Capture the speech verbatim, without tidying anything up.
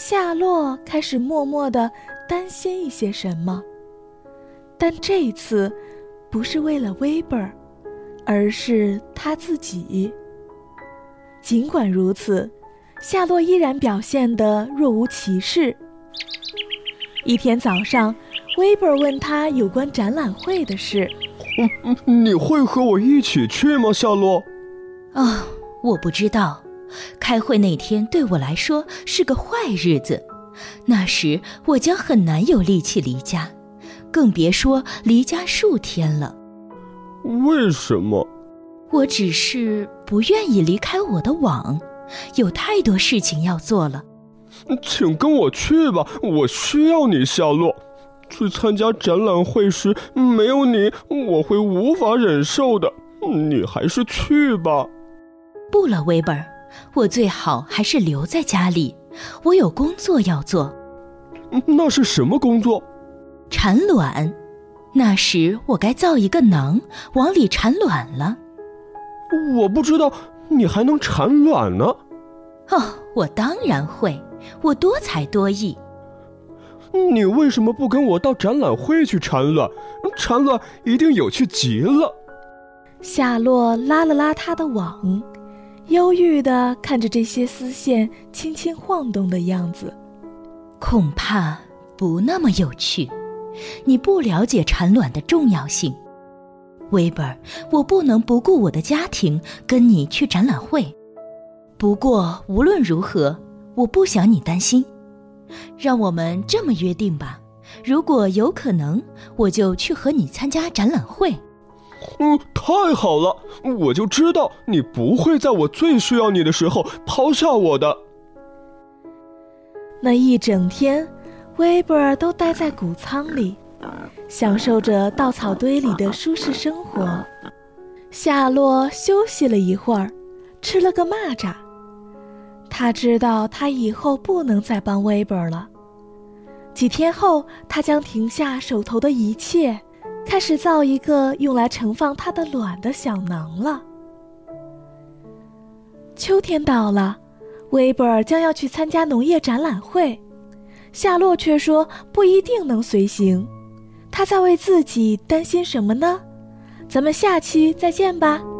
夏洛开始默默地担心一些什么，但这一次不是为了威伯尔，而是他自己。尽管如此，夏洛依然表现得若无其事。一天早上，威伯尔问他有关展览会的事。 嗯，你会和我一起去吗，夏洛？ 哦，我不知道。开会那天对我来说是个坏日子，那时我将很难有力气离家，更别说离家数天了。 为什么？ 我只是不愿意离开我的网，有太多事情要做了。 请跟我去吧，我需要你，夏洛。去参加展览会时，没有你，我会无法忍受的。你还是去吧。 不了，威伯尔，我最好还是留在家里，我有工作要做。 那是什么工作？ 产卵。那时我该造一个囊，往里产卵了。 我不知道你还能产卵呢。 哦，我当然会，我多才多艺。 你为什么不跟我到展览会去产卵？产卵一定有趣极了。 夏洛拉了拉他的网，忧郁地看着这些丝线轻轻晃动的样子。 恐怕不那么有趣，你不了解产卵的重要性。威伯尔，我不能不顾我的家庭跟你去展览会。不过无论如何，我不想你担心。让我们这么约定吧，如果有可能，我就去和你参加展览会。 嗯，太好了，我就知道你不会在我最需要你的时候抛下我的。 那一整天，威伯尔都待在谷仓里，享受着稻草堆里的舒适生活。夏洛休息了一会儿，吃了个蚂蚱。他知道他以后不能再帮威伯尔了。几天后，他将停下手头的一切，开始造一个用来盛放他的卵的小囊了。秋天到了，威伯尔将要去参加农业展览会，夏洛却说不一定能随行。他在为自己担心什么呢？咱们下期再见吧。